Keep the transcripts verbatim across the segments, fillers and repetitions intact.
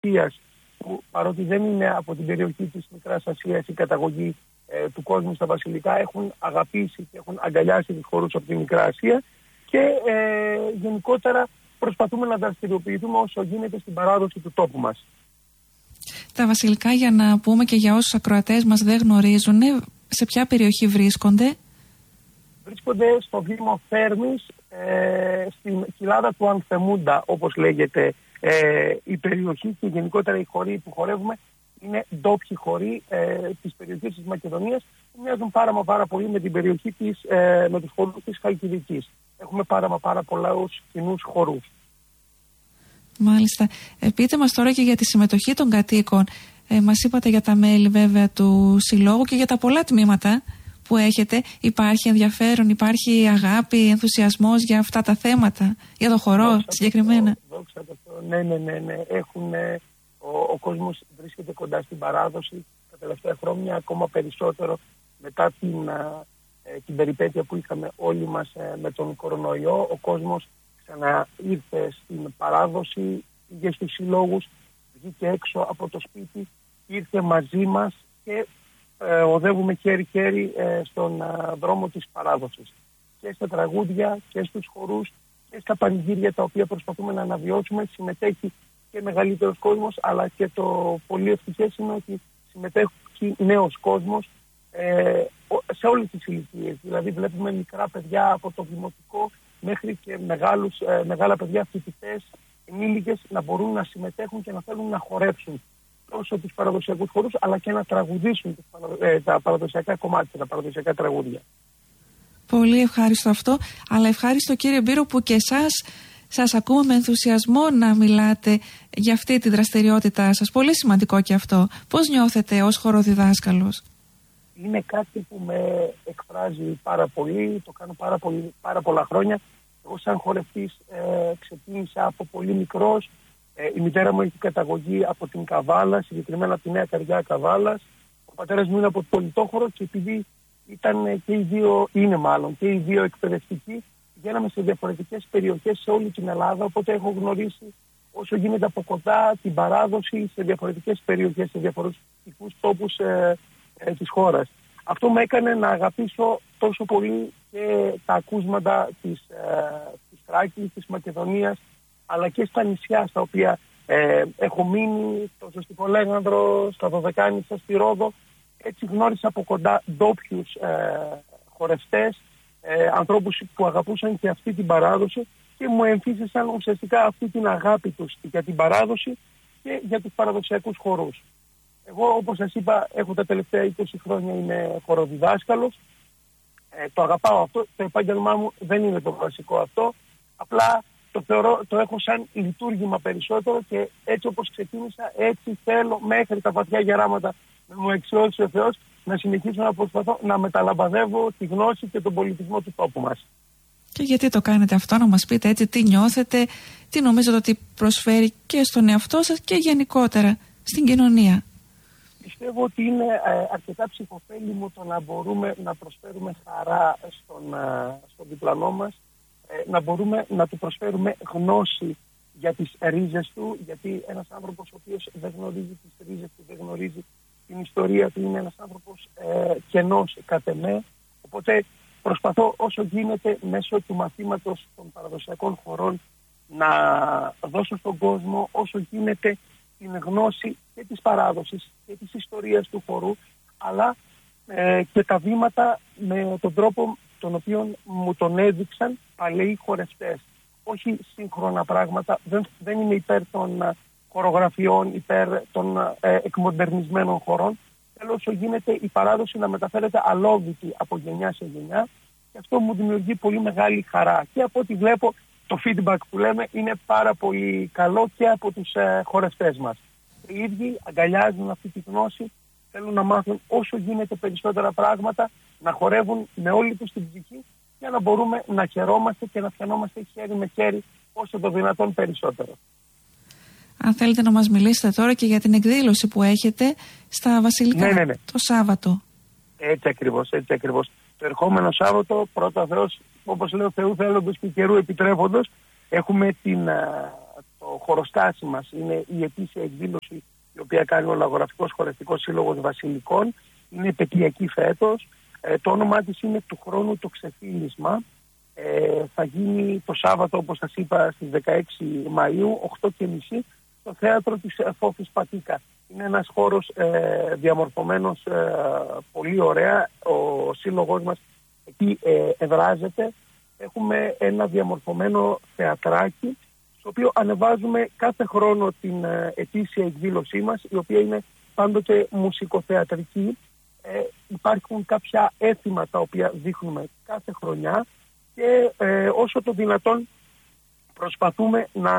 Ασίας, που παρότι δεν είναι από την περιοχή της Μικράς Ασίας η καταγωγή ε, του κόσμου στα βασιλικά, έχουν αγαπήσει και έχουν αγκαλιάσει τους χορούς από τη Μικρά Ασία και ε, γενικότερα προσπαθούμε να δραστηριοποιηθούμε όσο γίνεται στην παράδοση του τόπου μας. Τα βασιλικά, για να πούμε και για όσους ακροατές μας δεν γνωρίζουν, σε ποια περιοχή βρίσκονται? Βρίσκονται στο Δήμο Θέρμης, ε, στην κοιλάδα του Ανθεμούντα, όπως λέγεται ε, η περιοχή, και γενικότερα οι χοροί που χορεύουμε είναι ντόπιοι χοροί ε, της περιοχής της Μακεδονίας, που μοιάζουν πάρα μα πάρα πολύ με την περιοχή της, ε, με τους χορούς της Χαλκιδικής. Έχουμε πάρα μα πάρα πολλούς κοινούς χορούς. Μάλιστα. Ε, πείτε μας τώρα και για τη συμμετοχή των κατοίκων. Ε, μας είπατε για τα μέλη βέβαια του συλλόγου και για τα πολλά τμήματα που έχετε. Υπάρχει ενδιαφέρον, υπάρχει αγάπη, ενθουσιασμός για αυτά τα θέματα, για το χορό δόξα συγκεκριμένα? Το, δόξα το, ναι, ναι, ναι, ναι. Έχουν, ο, ο κόσμος βρίσκεται κοντά στην παράδοση τα τελευταία χρόνια, ακόμα περισσότερο μετά την, ε, την περιπέτεια που είχαμε όλοι μας ε, με τον κορονοϊό. Ο κόσμος ξαναήρθε στην παράδοση, πήγε στους συλλόγους, βγήκε έξω από το σπίτι, ήρθε μαζί μας και ε, οδεύουμε χέρι-χέρι ε, στον ε, δρόμο της παράδοσης. Και στα τραγούδια και στους χορούς και στα πανηγύρια τα οποία προσπαθούμε να αναβιώσουμε συμμετέχει και μεγαλύτερος κόσμος, αλλά και το πολύ ευτυχές είναι ότι συμμετέχει νέος κόσμος ε, σε όλες τις ηλικίες. Δηλαδή βλέπουμε μικρά παιδιά από το δημοτικό μέχρι και μεγάλους, ε, μεγάλα παιδιά φοιτητές, ενήλικες να μπορούν να συμμετέχουν και να θέλουν να χορέψουν τόσο τους παραδοσιακούς χορούς, αλλά και να τραγουδήσουν τους, ε, τα παραδοσιακά κομμάτια, τα παραδοσιακά τραγούδια. Πολύ ευχάριστο αυτό, αλλά ευχάριστο κύριε Μπύρο που και εσάς σας ακούμε με ενθουσιασμό να μιλάτε για αυτή τη δραστηριότητά σας. Πολύ σημαντικό και αυτό. Πώς νιώθετε ως χοροδιδάσκαλος? Είναι κάτι που με εκφράζει πάρα πολύ, το κάνω πάρα, πολύ, πάρα πολλά χρόνια. Εγώ σαν χορευτής ε, ξεκίνησα από πολύ μικρός. Ε, η μητέρα μου έχει καταγωγή από την Καβάλα, συγκεκριμένα από τη Νέα Καρδιά Καβάλας. Ο πατέρας μου είναι από το Πολιτόχωρο και επειδή ήταν και οι δύο, είναι μάλλον και οι δύο εκπαιδευτικοί, πηγαίναμε σε διαφορετικές περιοχές σε όλη την Ελλάδα, οπότε έχω γνωρίσει όσο γίνεται από κοντά την παράδοση σε διαφορετικές περιοχές, σε διαφορετικούς τόπους ε, ε, της χώρας. Αυτό με έκανε να αγαπήσω τόσο πολύ και τα ακούσματα της, ε, της Θράκης, της Μακεδονίας, αλλά και στα νησιά στα οποία ε, έχω μείνει, τόσο στη Φολέγανδρο, στα Δωδεκάνησα, στη Ρόδο. Έτσι γνώρισα από κοντά ντόπιους ε, χορευτές, ε, ανθρώπους που αγαπούσαν και αυτή την παράδοση και μου εμφύσισαν ουσιαστικά αυτή την αγάπη τους για την παράδοση και για τους παραδοσιακούς χορούς. Εγώ, όπως σας είπα, έχω τα τελευταία είκοσι χρόνια, είμαι χοροδιδάσκαλος. Ε, το αγαπάω αυτό. Το επάγγελμά μου δεν είναι το βασικό αυτό. Απλά το θεωρώ, το έχω σαν λειτουργήμα περισσότερο και έτσι όπως ξεκίνησα, έτσι θέλω μέχρι τα βαθιά γεράματα να μου εξιώσει ο Θεός να συνεχίσω να προσπαθώ να μεταλαμπαδεύω τη γνώση και τον πολιτισμό του τόπου μας. Και γιατί το κάνετε αυτό, να μας πείτε έτσι τι νιώθετε, τι νομίζετε ότι προσφέρει και στον εαυτό σας και γενικότερα στην κοινωνία? Πιστεύω ότι είναι ε, αρκετά ψυχοφέλιμο το να μπορούμε να προσφέρουμε χαρά στον, ε, στον διπλανό μας, ε, να μπορούμε να του προσφέρουμε γνώση για τις ρίζες του, γιατί ένας άνθρωπος ο οποίος δεν γνωρίζει τις ρίζες του, δεν γνωρίζει την ιστορία του, είναι ένας άνθρωπος ε, κενός κατ' εμέ. Οπότε προσπαθώ όσο γίνεται μέσω του μαθήματος των παραδοσιακών χωρών να δώσω στον κόσμο όσο γίνεται την γνώση και της παράδοσης και της ιστορίας του χορού, αλλά ε, και τα βήματα με τον τρόπο τον οποίο μου τον έδειξαν παλαιοί χορευτές. Όχι σύγχρονα πράγματα, δεν, δεν είμαι υπέρ των uh, χορογραφιών, υπέρ των uh, εκμοντερνισμένων χορών. Θέλω όσο γίνεται η παράδοση να μεταφέρεται αλόβητη από γενιά σε γενιά και αυτό μου δημιουργεί πολύ μεγάλη χαρά. Και από ό,τι βλέπω, το feedback που λέμε είναι πάρα πολύ καλό και από τους ε, χορευτές μας. Οι ίδιοι αγκαλιάζουν αυτή τη γνώση, θέλουν να μάθουν όσο γίνεται περισσότερα πράγματα, να χορεύουν με όλη τους την ψυχή για να μπορούμε να χαιρόμαστε και να πιανόμαστε χέρι με χέρι όσο το δυνατόν περισσότερο. Αν θέλετε να μας μιλήσετε τώρα και για την εκδήλωση που έχετε στα Βασιλικά, ναι, ναι, ναι. το Σάββατο. Έτσι ακριβώς, έτσι ακριβώς. Το ερχόμενο Σάββατο, πρώτα Θεός, όπως λέω, Θεού θέλοντος και καιρού επιτρέποντος, έχουμε την, το το χωροστάσι μας είναι η ετήσια εκδήλωση η οποία κάνει ο Λαγογραφικός Χορευτικός Σύλλογος Βασιλικών. Είναι επαιτειακή φέτος. Ε, το όνομά της είναι του χρόνου το ξεφύλισμα. Ε, θα γίνει το Σάββατο, όπως σας είπα, στις δεκαέξι Μαΐου, οκτώ και μισή, στο θέατρο της Φόφης Πατίκα. Είναι ένας χώρος ε, διαμορφωμένος ε, πολύ ωραία. Ο σύλλογός μας εκεί ε, εδράζεται. Έχουμε ένα διαμορφωμένο θεατράκι, στο οποίο ανεβάζουμε κάθε χρόνο την ε, ετήσια εκδήλωσή μας, η οποία είναι πάντοτε μουσικοθεατρική. Ε, υπάρχουν κάποια έθιμα τα οποία δείχνουμε κάθε χρονιά και ε, όσο το δυνατόν προσπαθούμε να,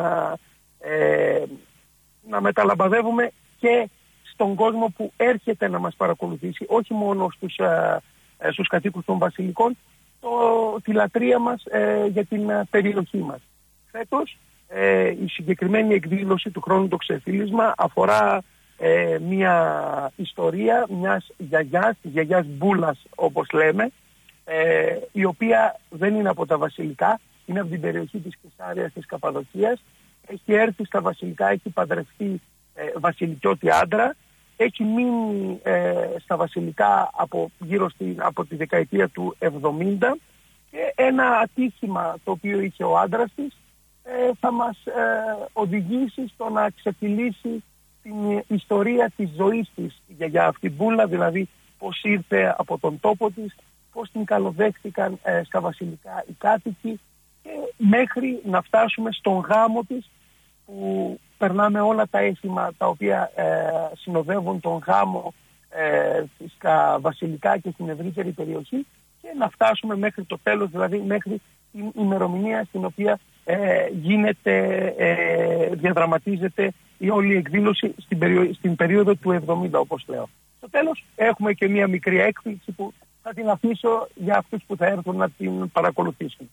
ε, να μεταλαμπαδεύουμε και στον κόσμο που έρχεται να μας παρακολουθήσει, όχι μόνο στους, ε, ε, στους κατοίκους των Βασιλικών, το, τη λατρεία μας ε, για την ε, περιοχή μας. Φέτος ε, η συγκεκριμένη εκδήλωση του χρόνου το ξεφύλισμα αφορά ε, μια ιστορία μιας γιαγιάς, της γιαγιάς Μπούλας όπως λέμε, ε, η οποία δεν είναι από τα Βασιλικά, είναι από την περιοχή της Κεσάριας της Καπαδοκίας, έχει έρθει στα Βασιλικά, έχει παντρευτεί ε, βασιλικιώτη άντρα, έχει μείνει ε, στα Βασιλικά από, γύρω στην, από τη δεκαετία του εβδομήντα και ένα ατύχημα το οποίο είχε ο άντρας της ε, θα μας ε, οδηγήσει στο να ξεφυλίσει την ιστορία της ζωής της για αυτή Μπούλα, δηλαδή πώς ήρθε από τον τόπο της, πώς την καλοδέχτηκαν ε, στα Βασιλικά οι κάτοικοι και μέχρι να φτάσουμε στον γάμο της που περνάμε όλα τα έθιμα τα οποία ε, συνοδεύουν τον γάμο ε, στα Βασιλικά και στην ευρύτερη περιοχή και να φτάσουμε μέχρι το τέλος, δηλαδή μέχρι την ημερομηνία στην οποία ε, γίνεται, ε, διαδραματίζεται η όλη εκδήλωση στην, περίοδο, στην περίοδο του εβδομήντα όπως λέω. Στο τέλος έχουμε και μία μικρή έκπληξη που θα την αφήσω για αυτούς που θα έρθουν να την παρακολουθήσουν.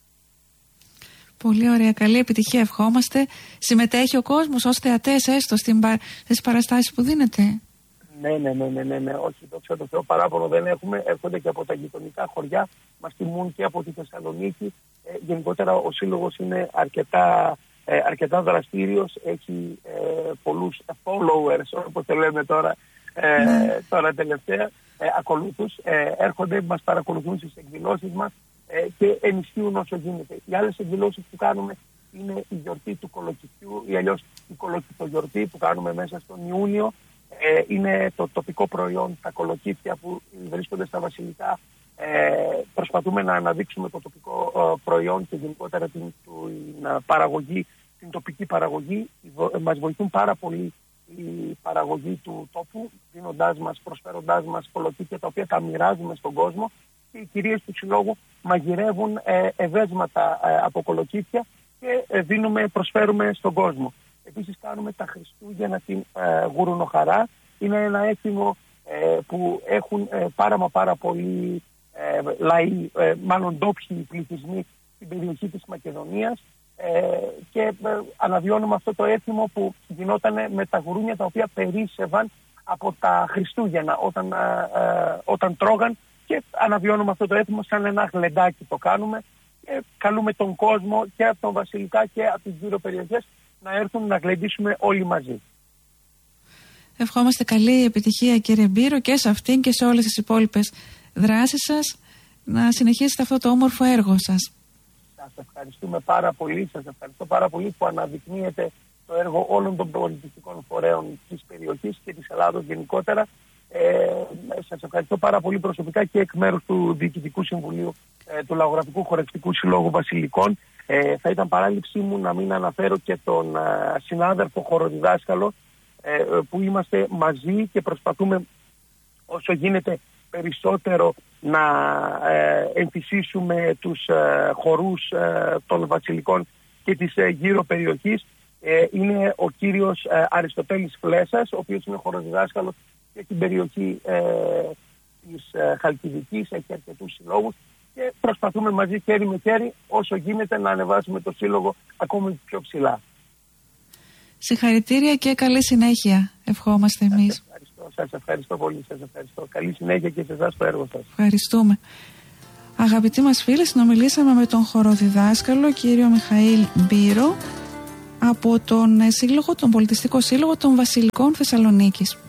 Πολύ ωραία, καλή επιτυχία ευχόμαστε. Συμμετέχει ο κόσμος ως θεατές έστω στις παραστάσεις που δίνετε? Ναι, ναι, ναι, ναι, ναι, ναι. Όχι, δόξα τω Θεώ, παράπονο δεν έχουμε. Έρχονται και από τα γειτονικά χωριά, μας τιμούν και από τη Θεσσαλονίκη. Ε, γενικότερα ο σύλλογος είναι αρκετά, ε, αρκετά δραστήριος, έχει ε, πολλούς followers, όπως το λέμε τώρα, ε, ναι. τώρα τελευταία, ε, ακολούθους. Ε, έρχονται, μας παρακολουθούν στις εκδηλώσεις μας ε, και ενισχύουν όσο γίνεται. Οι άλλες εκδηλώσεις που κάνουμε είναι η γιορτή του κολοκυθιού ή αλλιώς η κολοκυθογιορτή που κάνουμε μέσα στον Ιούνιο. Ε, είναι το τοπικό προϊόν, τα κολοκύθια που βρίσκονται στα Βασιλικά. Ε, προσπαθούμε να αναδείξουμε το τοπικό ε, προϊόν και γενικότερα την, την παραγωγή, την τοπική παραγωγή. Μας βοηθούν πάρα πολύ η παραγωγή του τόπου, δίνοντάς μας, προσφέροντάς μας κολοκύθια τα οποία τα μοιράζουμε στον κόσμο και οι κυρίες του συλλόγου μαγειρεύουν ε, ευέσματα ε, από κολοκύθια και ε, δίνουμε, προσφέρουμε στον κόσμο. Επίσης κάνουμε τα Χριστούγεννα την ε, Γουρουνοχαρά. Είναι ένα έθιμο ε, που έχουν ε, πάρα μα πάρα πολλοί ε, λαοί, ε, μάλλον ντόπιοι πληθυσμοί στην περιοχή της Μακεδονίας ε, και ε, αναβιώνουμε αυτό το έθιμο που γινόταν με τα γουρούνια τα οποία περίσσευαν από τα Χριστούγεννα όταν, ε, ε, όταν τρώγαν και αναβιώνουμε αυτό το έθιμο σαν ένα γλεντάκι το κάνουμε και καλούμε τον κόσμο και από τον Βασιλικά και από τις γύρω περιοχές να έρθουν να γλεντήσουμε όλοι μαζί. Ευχόμαστε καλή επιτυχία κύριε Μπύρο και σε αυτήν και σε όλες τις υπόλοιπες δράσεις σας, να συνεχίσετε αυτό το όμορφο έργο σας. Σας ευχαριστούμε πάρα πολύ, σας ευχαριστώ πάρα πολύ που αναδεικνύετε το έργο όλων των πολιτιστικών φορέων της περιοχής και της Ελλάδος γενικότερα. Ε, σας ευχαριστώ πάρα πολύ προσωπικά και εκ μέρους του Διοικητικού Συμβουλίου ε, του Λαγογραφικού Χορευτικού Συλλόγου Βασιλικών. Ε, θα ήταν παράληψή μου να μην αναφέρω και τον ε, συνάδελφο χοροδιδάσκαλο ε, που είμαστε μαζί και προσπαθούμε όσο γίνεται περισσότερο να ε, εμφυσίσουμε τους ε, χορούς ε, των Βασιλικών και της ε, γύρω περιοχής. Ε, είναι ο κύριος ε, Αριστοτέλης Φλέσας, ο οποίος είναι χοροδιδάσκαλος και στην περιοχή ε, της ε, Χαλκιδικής, έχει αρκετούς συλλόγους και προσπαθούμε μαζί χέρι με χέρι όσο γίνεται να ανεβάσουμε το σύλλογο ακόμη πιο ψηλά. Συγχαρητήρια και καλή συνέχεια ευχόμαστε εμείς. Σας ευχαριστώ, σας ευχαριστώ πολύ, σας ευχαριστώ. Καλή συνέχεια και σε εσάς το έργο σας. Ευχαριστούμε. Αγαπητοί μας φίλοι, συνομιλήσαμε με τον χοροδιδάσκαλο κύριο Μιχαήλ Μπύρο από τον σύλλογο, τον Πολιτιστικό Σύλλογο των Βασιλικών Θεσσαλονίκης.